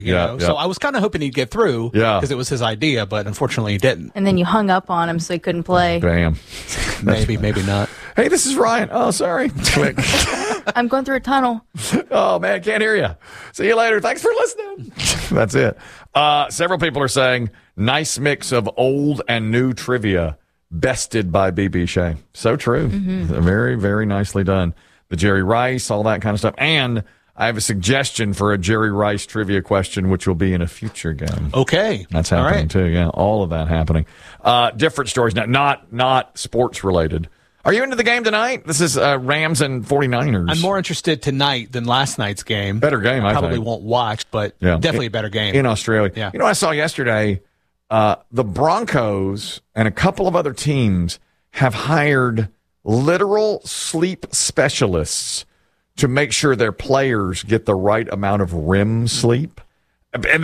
So I was kind of hoping he'd get through because it was his idea, but unfortunately he didn't. And then you hung up on him so he couldn't play. Damn. Maybe not. Hey, this is Ryan. Oh, sorry. Click. I'm going through a tunnel. Oh, man, can't hear you. See you later. Thanks for listening. That's it. Several people are saying, nice mix of old and new trivia, bested by B.B. Shea. So true. Very, very nicely done. The Jerry Rice, all that kind of stuff. And I have a suggestion for a Jerry Rice trivia question, which will be in a future game. Okay. That's happening too. Yeah, all of that happening. Different stories now, not sports related. Are you into the game tonight? This is Rams and 49ers. I'm more interested tonight than last night's game. Better game, I probably think. Won't watch, but definitely a better game. In Australia. Yeah. You know what I saw yesterday? The Broncos and a couple of other teams have hired literal sleep specialists to make sure their players get the right amount of REM sleep. And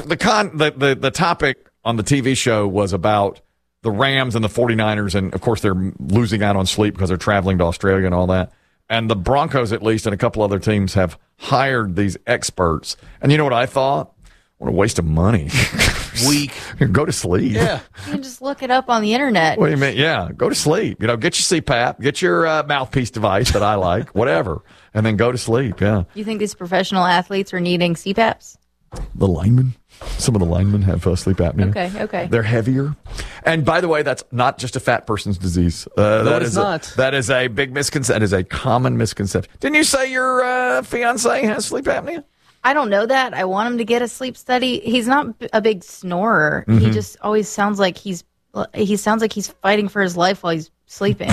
the topic on the TV show was about the Rams and the 49ers, and of course they're losing out on sleep because they're traveling to Australia and all that. And the Broncos, at least, and a couple other teams have hired these experts. And you know what I thought? What a waste of money. Weak. Go to sleep. Yeah. You can just look it up on the internet. What do you mean? Yeah, go to sleep. Get your CPAP, get your mouthpiece device that I like, whatever, and then go to sleep. Yeah. You think these professional athletes are needing CPAPs? The linemen. Some of the linemen have sleep apnea. Okay. They're heavier. And by the way, that's not just a fat person's disease. That is not. That is a big misconception. That is a common misconception. Didn't you say your fiance has sleep apnea? I don't know that. I want him to get a sleep study. He's not a big snorer. He just always sounds like he's fighting for his life while he's sleeping.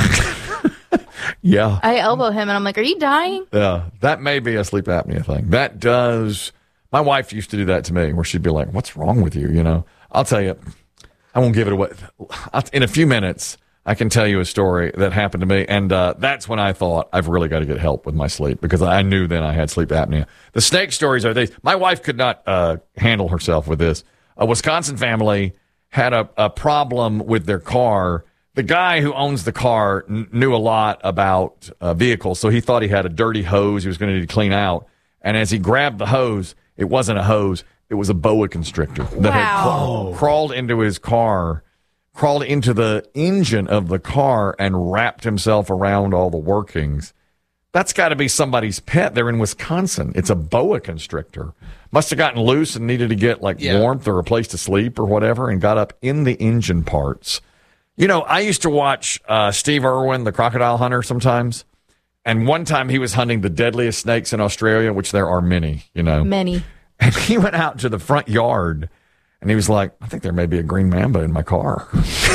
Yeah. I elbow him and I'm like, "Are you dying?" Yeah, that may be a sleep apnea thing. That does. My wife used to do that to me, where she'd be like, "What's wrong with you?" You know, I'll tell you. I won't give it away. In a few minutes, I can tell you a story that happened to me, and that's when I thought I've really got to get help with my sleep, because I knew then I had sleep apnea. The snake stories are these. My wife could not handle herself with this. A Wisconsin family had a problem with their car. The guy who owns the car knew a lot about vehicles, so he thought he had a dirty hose he was going to need to clean out. And as he grabbed the hose, it wasn't a hose. It was a boa constrictor that had crawled into his car, crawled into the engine of the car, and wrapped himself around all the workings. That's got to be somebody's pet. They're in Wisconsin. It's a boa constrictor. Must have gotten loose and needed to get warmth or a place to sleep or whatever, and got up in the engine parts. You know, I used to watch Steve Irwin, the crocodile hunter, sometimes. And one time he was hunting the deadliest snakes in Australia, which there are many, you know. Many. And he went out to the front yard, and he was like, I think there may be a green mamba in my car.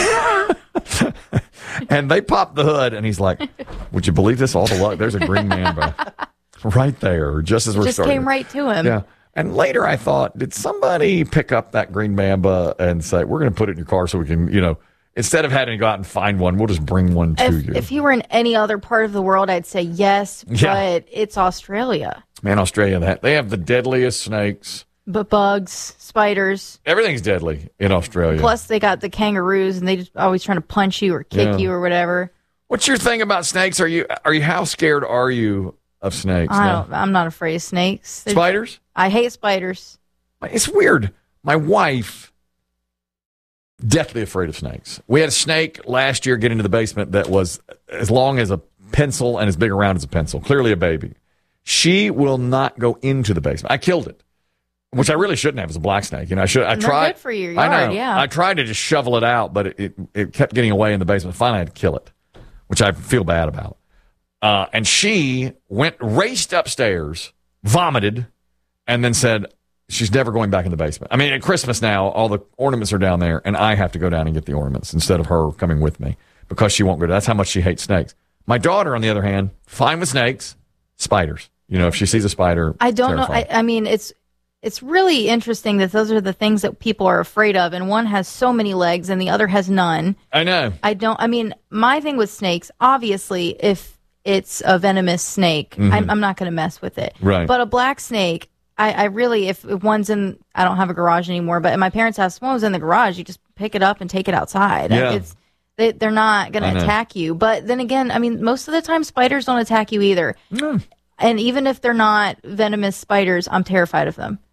And they popped the hood, and he's like, would you believe this? All the luck. There's a green mamba right there, just as we're starting. Just came right to him. Yeah. And later I thought, did somebody pick up that green mamba and say, we're going to put it in your car so we can, you know, instead of having to go out and find one, we'll just bring one to you. If he were in any other part of the world, I'd say yes, but it's Australia. Man, Australia, they have the deadliest snakes. But bugs, spiders. Everything's deadly in Australia. Plus, they got the kangaroos, and they just always trying to punch you or kick you or whatever. What's your thing about snakes? How scared are you of snakes? I'm not afraid of snakes. Spiders? I hate spiders. It's weird. My wife, deathly afraid of snakes. We had a snake last year get into the basement that was as long as a pencil and as big around as a pencil. Clearly a baby. She will not go into the basement. I killed it, which I really shouldn't have as a black snake. You know, I tried. Good for your yard, I know. Yeah. I tried to just shovel it out, but it kept getting away in the basement. Finally, I had to kill it, which I feel bad about. And she raced upstairs, vomited, and then said she's never going back in the basement. I mean, at Christmas now, all the ornaments are down there, and I have to go down and get the ornaments instead of her coming with me because she won't go. That's how much she hates snakes. My daughter, on the other hand, fine with snakes, spiders. You know, if she sees a spider, I don't terrified. know. I mean, it's really interesting that those are the things that people are afraid of, and one has so many legs and the other has none. I know. I mean, my thing with snakes, obviously, if it's a venomous snake, I'm not going to mess with it. Right. But a black snake, I really, if one's in, I don't have a garage anymore, but at my parents' house, one was in the garage, you just pick it up and take it outside. Yeah. They're not going to attack you. But then again, I mean, most of the time, spiders don't attack you either. And even if they're not venomous spiders, I'm terrified of them.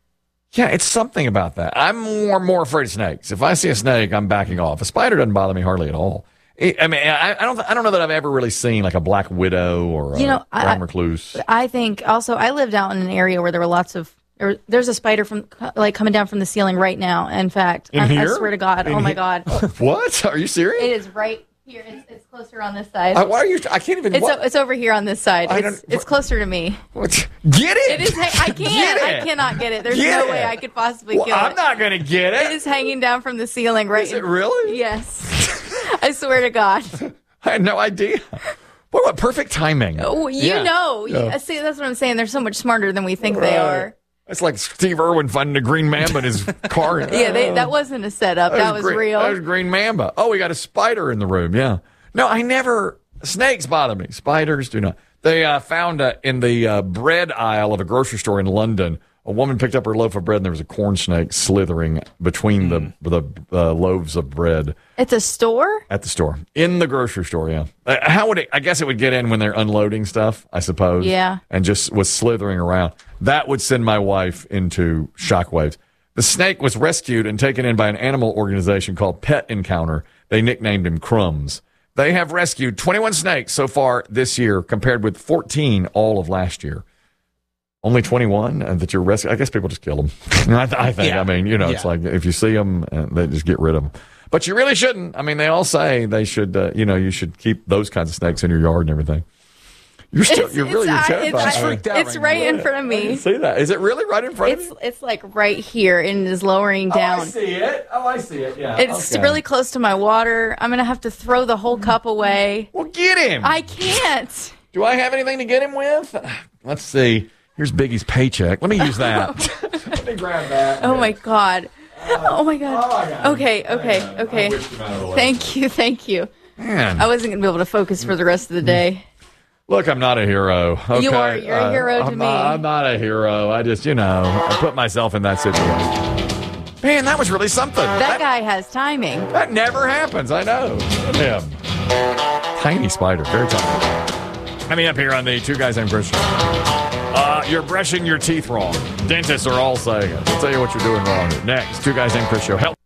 Yeah, it's something about that. I'm more afraid of snakes. If I see a snake, I'm backing off. A spider doesn't bother me hardly at all. I mean, I don't know that I've ever really seen like a black widow or a brown recluse. I think also I lived out in an area where there were lots of. There's a spider coming down from the ceiling right now. In fact, I swear to God. My God. What? Are you serious? It is right here. It's closer on this side. Why are you? I can't even. It's over here on this side. It's closer to me. What? Get it? It is. I can't. I cannot get it. There's no way I could possibly kill it. I'm not gonna get it. It is hanging down from the ceiling right. Is it really? Yes. I swear to God. I had no idea. What perfect timing. Oh, you know. Yeah. See, that's what I'm saying. They're so much smarter than we think they are. It's like Steve Irwin finding a green mamba in his car. That wasn't a setup. That was real. That was green mamba. Oh, we got a spider in the room. Yeah. No, snakes bother me. Spiders do not. They found in the bread aisle of a grocery store in London, a woman picked up her loaf of bread and there was a corn snake slithering between the loaves of bread. At the store? At the store. In the grocery store, yeah. How would it? I guess it would get in when they're unloading stuff, I suppose. Yeah. And just was slithering around. That would send my wife into shockwaves. The snake was rescued and taken in by an animal organization called Pet Encounter. They nicknamed him Crumbs. They have rescued 21 snakes so far this year, compared with 14 all of last year. Only 21 that you're rescuing. I guess people just kill them. I think. Yeah. I mean, it's like if you see them, they just get rid of them. But you really shouldn't. I mean, they all say they should. You should keep those kinds of snakes in your yard and everything. You're terrified. It's right in front of me. I didn't see that. Is it really right in front of you? It's like right here and is lowering down. I see it. Yeah. It's really close to my water. I'm gonna have to throw the whole cup away. Well, get him. I can't. Do I have anything to get him with? Let's see. Here's Biggie's paycheck. Let me use that. Let me grab that. Oh my God. Oh my God. Okay. Thank you. Man. I wasn't gonna be able to focus for the rest of the day. Look, I'm not a hero. Okay? You are. You're a hero to me. I'm not a hero. I just, I put myself in that situation. Man, that was really something. That guy has timing. That never happens. I know. Him. Tiny spider. Very tiny. Coming up here on the Two Guys Named Chris. You're brushing your teeth wrong. Dentists are all saying it. I'll tell you what you're doing wrong. Next, Two Guys Named Chris Show. Help.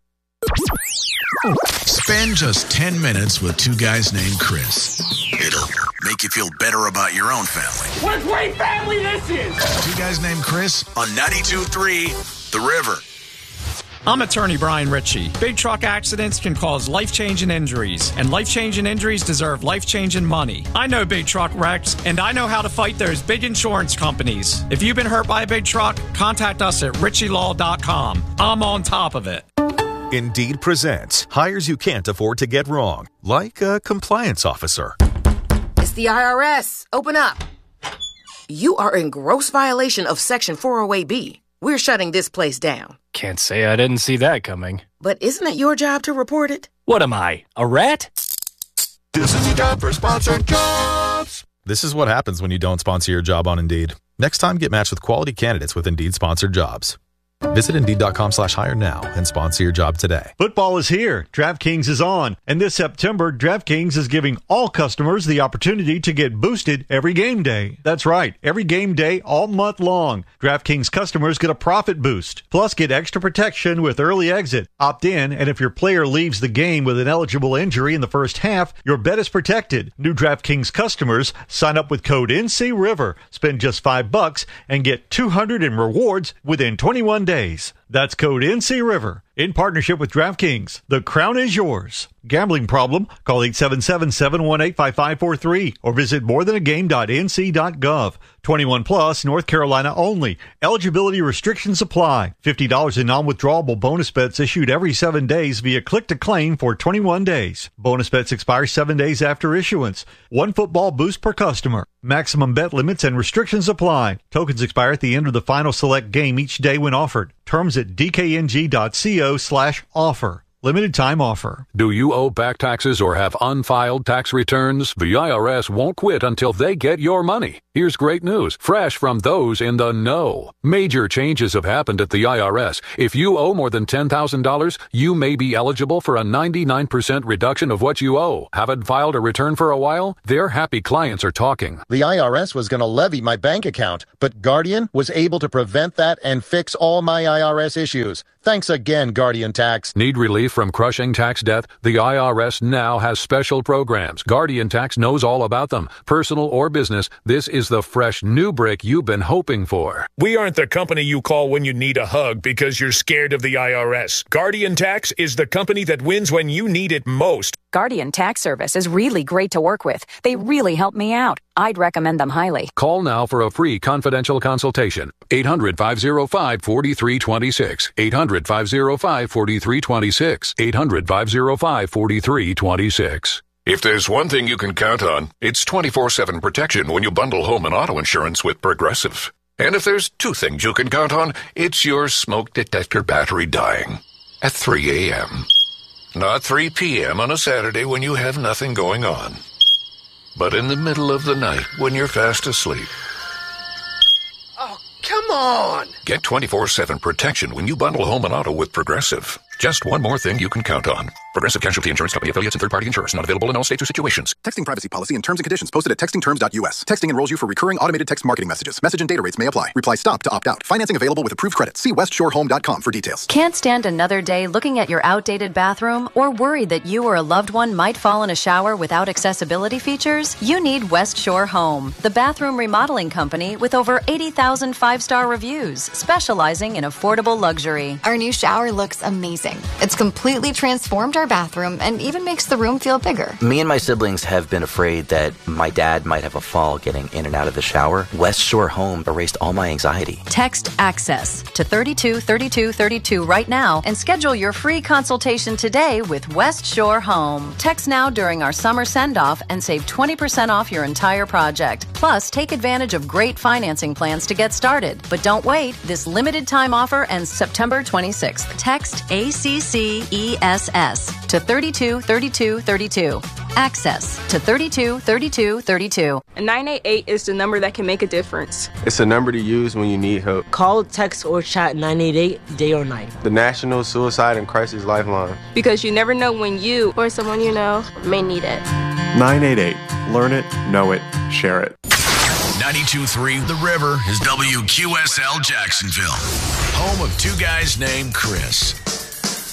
Spend just 10 minutes with Two Guys Named Chris. It'll make you feel better about your own family. What a great family this is! Two Guys Named Chris on 92.3 The River. I'm attorney Brian Ritchie. Big truck accidents can cause life-changing injuries, and life-changing injuries deserve life-changing money. I know big truck wrecks, and I know how to fight those big insurance companies. If you've been hurt by a big truck, contact us at ritchielaw.com. I'm on top of it. Indeed presents hires you can't afford to get wrong, like a compliance officer. It's the IRS. Open up. You are in gross violation of Section 408B. We're shutting this place down. Can't say I didn't see that coming. But isn't it your job to report it? What am I, a rat? This is your job for sponsored jobs. This is what happens when you don't sponsor your job on Indeed. Next time, get matched with quality candidates with Indeed sponsored jobs. Visit Indeed.com/hire now and sponsor your job today. Football is here. DraftKings is on. And this September, DraftKings is giving all customers the opportunity to get boosted every game day. That's right. Every game day all month long. DraftKings customers get a profit boost. Plus, get extra protection with early exit. Opt in, and if your player leaves the game with an eligible injury in the first half, your bet is protected. New DraftKings customers sign up with code NCRiver. Spend just $5 and get $200 in rewards within 21 days. That's code NCRiver in partnership with DraftKings. The crown is yours. Gambling problem? Call 877-718-5543 or visit morethanagame.nc.gov. 21 plus, North Carolina only. Eligibility restrictions apply. $50 in non-withdrawable bonus bets issued every 7 days via click to claim for 21 days. Bonus bets expire 7 days after issuance. One football boost per customer. Maximum bet limits and restrictions apply. Tokens expire at the end of the final select game each day when offered. Terms at dkng.co/offer. Limited time offer. Do you owe back taxes or have unfiled tax returns? The IRS won't quit until they get your money. Here's great news, fresh from those in the know. Major changes have happened at the IRS. If you owe more than $10,000, you may be eligible for a 99% reduction of what you owe. Haven't filed a return for a while? Their happy clients are talking. The IRS was going to levy my bank account, but Guardian was able to prevent that and fix all my IRS issues. Thanks again, Guardian Tax. Need relief from crushing tax debt? The IRS now has special programs. Guardian Tax knows all about them. Personal or business, this is the fresh new break you've been hoping for. We aren't the company you call when you need a hug because you're scared of the IRS. Guardian Tax is the company that wins when you need it most. Guardian Tax Service is really great to work with. They really help me out. I'd recommend them highly. Call now for a free confidential consultation. 800-505-4326. 800-505-4326. 800-505-4326. If there's one thing you can count on, it's 24/7 protection when you bundle home and auto insurance with Progressive. And if there's two things you can count on, it's your smoke detector battery dying at 3 a.m. Not 3 p.m. on a Saturday when you have nothing going on, but in the middle of the night when you're fast asleep. Oh, come on! Get 24/7 protection when you bundle home and auto with Progressive. Just one more thing you can count on. Progressive Casualty Insurance Company, affiliates, and third-party insurers. Not available in all states or situations. Texting privacy policy and terms and conditions posted at textingterms.us. Texting enrolls you for recurring automated text marketing messages. Message and data rates may apply. Reply STOP to opt out. Financing available with approved credit. See westshorehome.com for details. Can't stand another day looking at your outdated bathroom or worried that you or a loved one might fall in a shower without accessibility features? You need West Shore Home, the bathroom remodeling company with over 80,000 five-star reviews, specializing in affordable luxury. Our new shower looks amazing. It's completely transformed our bathroom and even makes the room feel bigger. Me and my siblings have been afraid that my dad might have a fall getting in and out of the shower. West Shore Home erased all my anxiety. Text ACCESS to 323232 right now and schedule your free consultation today with West Shore Home. Text now during our summer send-off and save 20% off your entire project. Plus, take advantage of great financing plans to get started. But don't wait. This limited time offer ends September 26th. Text ACCESS to 323232. Access to 323232. A 988 is the number that can make a difference. It's a number to use when you need help. Call, text, or chat 988 day or night. The National Suicide and Crisis Lifeline. Because you never know when you or someone you know may need it. 988. Learn it, know it, share it. 92.3 The River is WQSL Jacksonville, home of two guys named Chris.